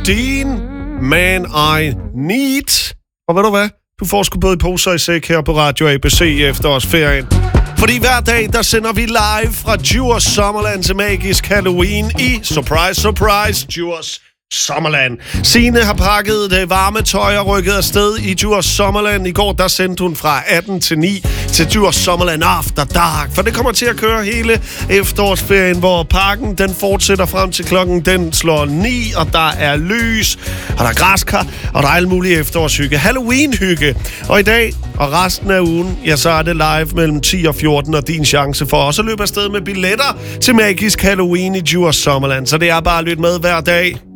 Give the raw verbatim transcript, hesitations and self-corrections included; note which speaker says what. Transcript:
Speaker 1: Dean, Man I Need. Og ved du hvad? Du får sgu både i poser i sæk her på Radio A B C i efterårsferien. Fordi hver dag, der sender vi live fra Djurs Sommerland til Magisk Halloween i Surprise, Surprise, Djurs Sommerland. Signe har pakket det varme tøj og rykket afsted i Djurs Sommerland. I går, der sendte hun fra atten til ni til Djurs Sommerland After Dark. For det kommer til at køre hele efterårsferien, hvor parken den fortsætter frem til klokken den slår ni, og der er lys, og der er græskar, og der er alle mulige efterårshygge. Halloween-hygge. Og i dag og resten af ugen, ja, så er det live mellem ti og fjorten, og din chance for også at løbe afsted med billetter til Magisk Halloween i Djurs Sommerland. Så det er bare at lytte med hver dag.